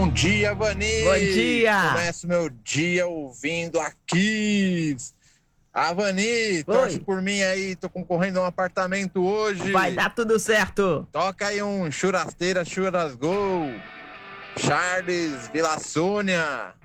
Bom dia, Vani! Bom dia! Começo meu dia ouvindo aqui. Vani, torce por mim aí, tô concorrendo a um apartamento hoje. Vai dar tudo certo. Toca aí um Churasteira, Churasgol. Charles, Vila Sônia.